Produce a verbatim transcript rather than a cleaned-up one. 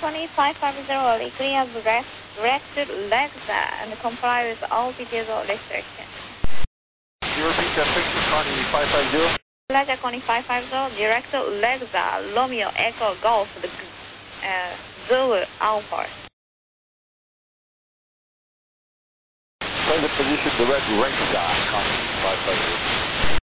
twenty-five fifty, clear direct, directed legs and comply with all details restrictions. You repeat that picture, Connie five five zero? Leisure twenty-five fifty, direct legs, Romeo Echo Golf, the, uh, Zulu Alpha. Present position, direct right side, Connie five five zero.